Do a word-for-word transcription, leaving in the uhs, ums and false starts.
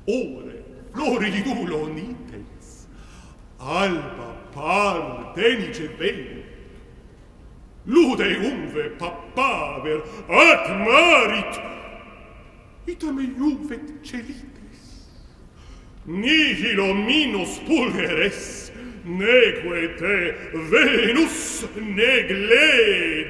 ore floridulo nites, alba par denice veni, lude umve papaver at marit, itame juvet celites, nihilo minus pulgeres, neque te Venus negled.